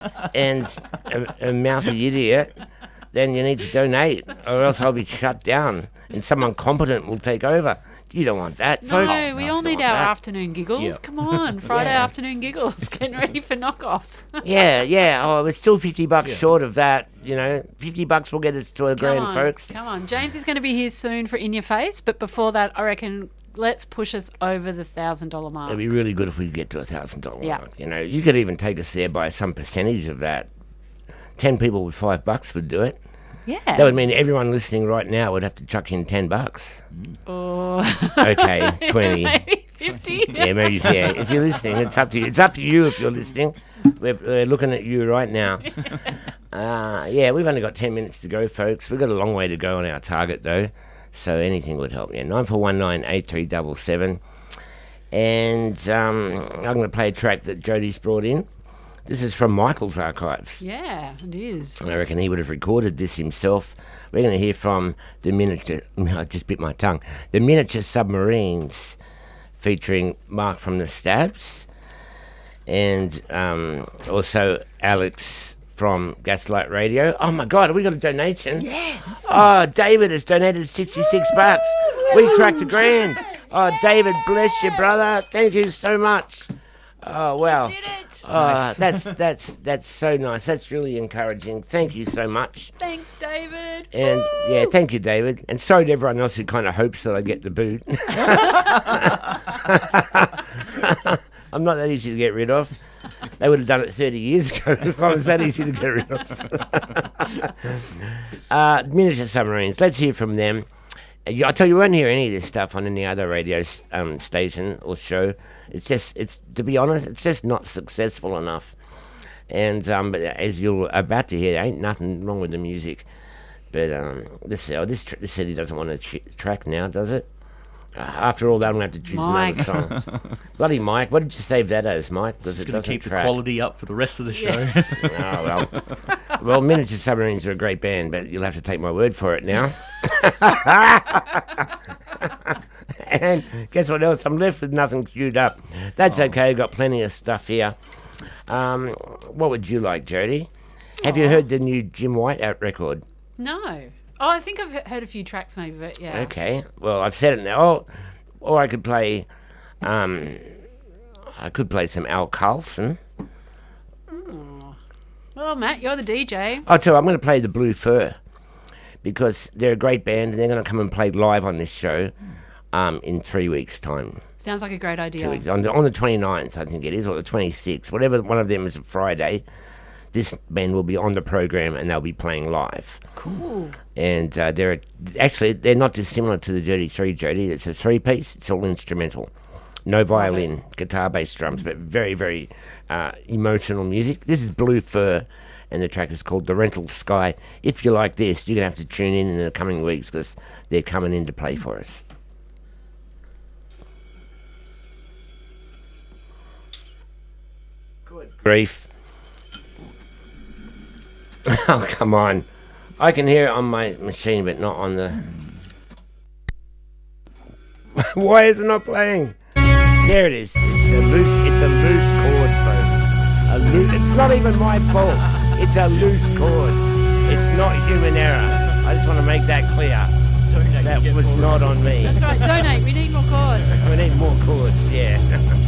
and a mouthy idiot, then you need to donate, or else I'll be shut down and someone competent will take over. You don't want that, folks. No, we all need our afternoon giggles. Yeah. Come on, Friday afternoon giggles. Getting ready for knockoffs. Yeah. Oh, we're still $50 short of that. You know, $50 will get us to a grand, folks. Come on. James is going to be here soon for In Your Face, but before that, I reckon let's push us over the $1,000 mark. It'd be really good if we get to $1,000 Yeah. mark. You know, you could even take us there by some percentage of that. 10 people with $5 would do it. Yeah. That would mean everyone listening right now would have to chuck in $10. Oh. Okay, 20. Maybe 50. Yeah, maybe. Yeah, if you're listening, it's up to you. It's up to you if you're listening. We're looking at you right now. Yeah, we've only got 10 minutes to go, folks. We've got a long way to go on our target, though. So anything would help. Yeah, 94198377. And I'm going to play a track that Jodie's brought in. This is from Michael's archives. Yeah, it is. I reckon he would have recorded this himself. We're going to hear from the Miniature... I just bit my tongue. The Miniature Submarines, featuring Mark from the Stabs, and also Alex from Gaslight Radio. Oh my God, have we got a donation? Yes. Oh, David has donated $66. We cracked $1,000. Oh, David, bless you, brother. Thank you so much. Oh, wow. Did it. Oh, that's so nice. That's really encouraging. Thank you so much. Thanks, David. And yeah, thank you, David. And sorry to everyone else who kind of hopes that I get the boot. I'm not that easy to get rid of. They would have done it 30 years ago if I was that easy to get rid of. Miniature Submarines. Let's hear from them. I tell you, you won't hear any of this stuff on any other radio station or show. It's to be honest, it's just not successful enough. And but as you're about to hear, there ain't nothing wrong with the music. But this city doesn't want to track now, does it? After all that, I'm going to have to choose another song. Bloody Mike, what did you save that as, Mike? Because it going to keep track. the quality up for the rest of the show. Oh, well, Miniature Submarines are a great band, but you'll have to take my word for it now. And guess what else? I'm left with nothing queued up. That's okay, I've got plenty of stuff here. What would you like, Jodie? Have you heard the new Jim Whiteout record? No. Oh, I think I've heard a few tracks maybe, but yeah. Okay, well, I've said it now. Or I could play... I could play some Al Carlson. Oh. Well, Matt, you're the DJ. I'll tell you, I'm going to play the Blue Fur because they're a great band and they're going to come and play live on this show in 3 weeks' time. Sounds like a great idea. 2 weeks. On the 29th, I think it is, or the 26th. Whatever one of them is a Friday, this band will be on the program and they'll be playing live. Cool. And they're not dissimilar to the Dirty Three, Jodie. It's a three-piece. It's all instrumental. No violin, guitar, bass, drums, but very, very emotional music. This is Blue Fur, and the track is called The Rental Sky. If you like this, you're going to have to tune in the coming weeks because they're coming in to play for us. Good grief. Oh, come on. I can hear it on my machine, but not on the... Why is it not playing? There it is. It's a loose chord, folks. It's not even my fault. It's a loose chord. It's not human error. I just want to make that clear. That was not on me. That's right. Donate. We need more chords. We need more chords, yeah.